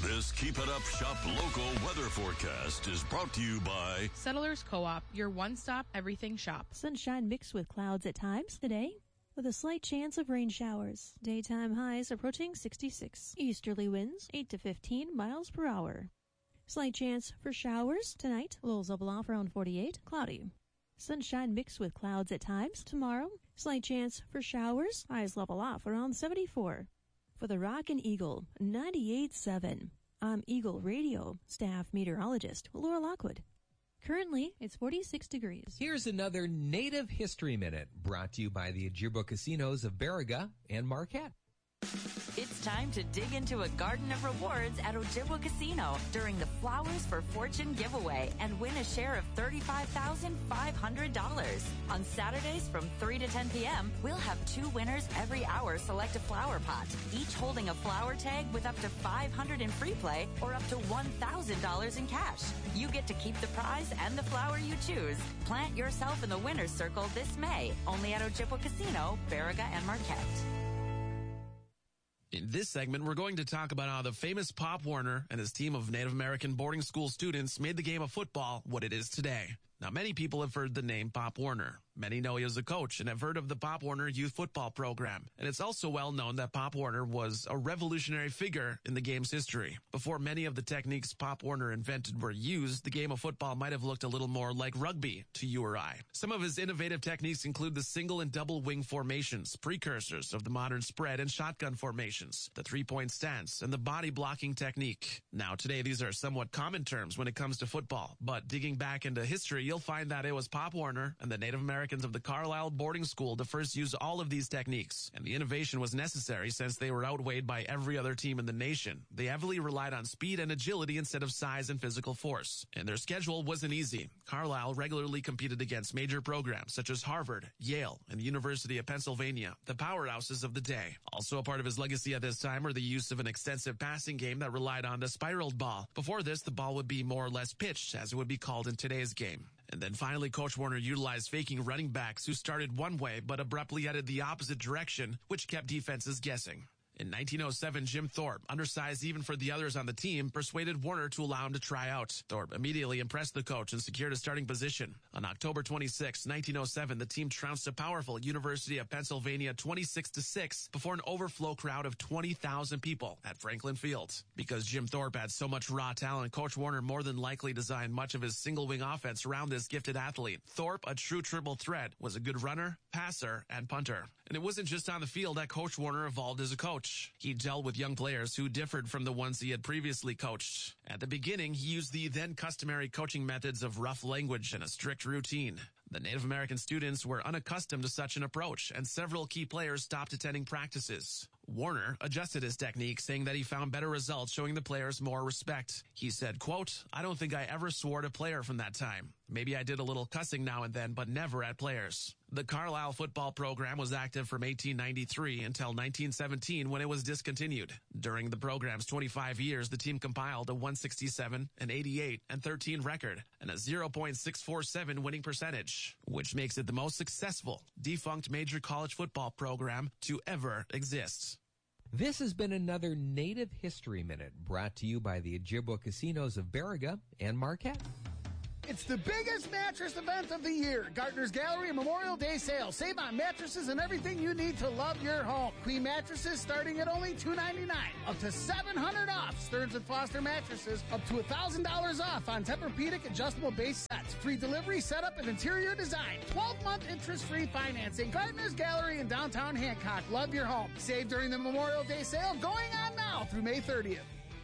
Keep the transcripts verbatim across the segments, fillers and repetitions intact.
This Keep It Up Shop local weather forecast is brought to you by Settlers Co-op, your one-stop everything shop. Sunshine mixed with clouds at times today, with a slight chance of rain showers. Daytime highs approaching sixty-six. Easterly winds eight to fifteen miles per hour. Slight chance for showers tonight. Lows level off around forty-eight. Cloudy. Sunshine mixed with clouds at times tomorrow. Slight chance for showers. Highs level off around seventy-four. For the Rockin' Eagle, ninety-eight point seven. I'm Eagle Radio staff meteorologist Laura Lockwood. Currently, it's forty-six degrees. Here's another Native History Minute brought to you by the Ojibwa Casinos of Baraga and Marquette. It's time to dig into a garden of rewards at Ojibwa Casino during the Flowers for Fortune giveaway and win a share of thirty-five thousand five hundred dollars. On Saturdays from three to ten p.m., we'll have two winners every hour select a flower pot, each holding a flower tag with up to five hundred dollars in free play or up to one thousand dollars in cash. You get to keep the prize and the flower you choose. Plant yourself in the winner's circle this May, only at Ojibwa Casino, Baraga and Marquette. In this segment, we're going to talk about how the famous Pop Warner and his team of Native American boarding school students made the game of football what it is today. Now, many people have heard the name Pop Warner. Many know he was a coach and have heard of the Pop Warner youth football program. And it's also well known that Pop Warner was a revolutionary figure in the game's history. Before many of the techniques Pop Warner invented were used, the game of football might have looked a little more like rugby to you or I. Some of his innovative techniques include the single and double wing formations, precursors of the modern spread and shotgun formations, the three-point stance, and the body blocking technique. Now, today, these are somewhat common terms when it comes to football, but digging back into history, you'll find that it was Pop Warner and the Native Americans of the Carlisle boarding school to first use all of these techniques. And the innovation was necessary since they were outweighed by every other team in the nation. They heavily relied on speed and agility instead of size and physical force. And their schedule wasn't easy. Carlisle regularly competed against major programs such as Harvard, Yale, and the University of Pennsylvania, the powerhouses of the day. Also a part of his legacy at this time are the use of an extensive passing game that relied on the spiraled ball. Before this, the ball would be more or less pitched, as it would be called in today's game. And then finally, Coach Warner utilized faking running backs who started one way but abruptly headed the opposite direction, which kept defenses guessing. In nineteen oh seven, Jim Thorpe, undersized even for the others on the team, persuaded Warner to allow him to try out. Thorpe immediately impressed the coach and secured a starting position. On October twenty-sixth, nineteen oh seven, the team trounced a powerful University of Pennsylvania twenty-six to six before an overflow crowd of twenty thousand people at Franklin Field. Because Jim Thorpe had so much raw talent, Coach Warner more than likely designed much of his single-wing offense around this gifted athlete. Thorpe, a true triple threat, was a good runner, passer, and punter. And it wasn't just on the field that Coach Warner evolved as a coach. He dealt with young players who differed from the ones he had previously coached. At the beginning, he used the then customary coaching methods of rough language and a strict routine. The Native American students were unaccustomed to such an approach, and several key players stopped attending practices. Warner adjusted his technique, saying that he found better results showing the players more respect. He said, quote, "I don't think I ever swore at a player from that time. Maybe I did a little cussing now and then, but never at players." The Carlisle football program was active from eighteen ninety-three until nineteen seventeen when it was discontinued. During the program's twenty-five years, the team compiled a one sixty-seven, an eighty-eight, and thirteen record, and a zero point six four seven winning percentage, which makes it the most successful defunct major college football program to ever exist. This has been another Native History Minute brought to you by the Ojibwa Casinos of Baraga and Marquette. It's the biggest mattress event of the year. Gartner's Gallery Memorial Day Sale. Save on mattresses and everything you need to love your home. Queen mattresses starting at only two ninety-nine. Up to seven hundred off. Stearns and Foster mattresses up to one thousand dollars off on Tempur-Pedic adjustable base sets. Free delivery, setup, and interior design. twelve-month interest-free financing. Gartner's Gallery in downtown Hancock. Love your home. Save during the Memorial Day Sale going on now through May thirtieth.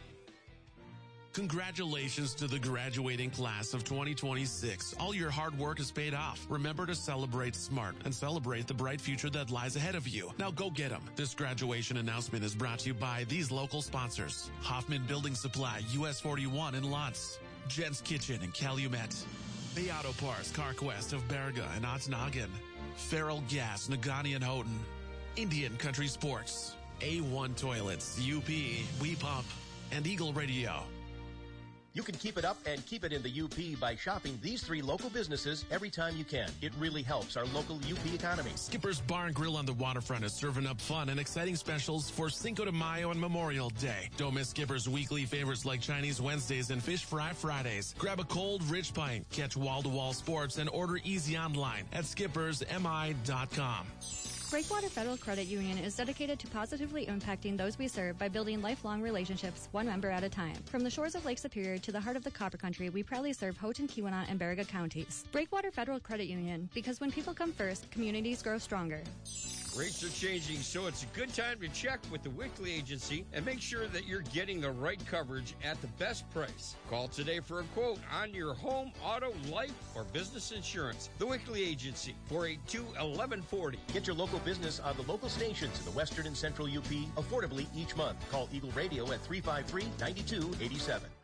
Congratulations to the graduating class of twenty twenty-six. All your hard work is paid off. Remember to celebrate smart and celebrate the bright future that lies ahead of you. Now go get them. This graduation announcement is brought to you by these local sponsors: Hoffman Building Supply, U S forty-one in Lutz, Jen's Kitchen in Calumet, Bay Auto Parts, CarQuest of Baraga and Ottonogan, Farrell Gas, Nagani and Houghton, Indian Country Sports, A one Toilets, U P, We Pump, and Eagle Radio. You can keep it up and keep it in the U P by shopping these three local businesses every time you can. It really helps our local U P economy. Skipper's Bar and Grill on the waterfront is serving up fun and exciting specials for Cinco de Mayo and Memorial Day. Don't miss Skipper's weekly favorites like Chinese Wednesdays and Fish Fry Fridays. Grab a cold, rich pint, catch wall-to-wall sports, and order easy online at skippers m i dot com. Breakwater Federal Credit Union is dedicated to positively impacting those we serve by building lifelong relationships, one member at a time. From the shores of Lake Superior to the heart of the Copper Country, we proudly serve Houghton, Keweenaw, and Baraga counties. Breakwater Federal Credit Union, because when people come first, communities grow stronger. Rates are changing, so it's a good time to check with the Wickley Agency and make sure that you're getting the right coverage at the best price. Call today for a quote on your home, auto, life, or business insurance. The Wickley Agency, four eight two, one one four zero. Get your local business on the local stations in the Western and Central U P affordably each month. Call Eagle Radio at three five three, nine two eight seven.